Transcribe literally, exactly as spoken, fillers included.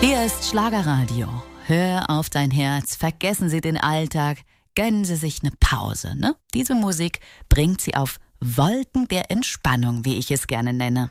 Hier ist Schlagerradio. Hör auf dein Herz, vergessen Sie den Alltag, gönnen Sie sich eine Pause. Ne? Diese Musik bringt Sie auf Wolken der Entspannung, wie ich es gerne nenne.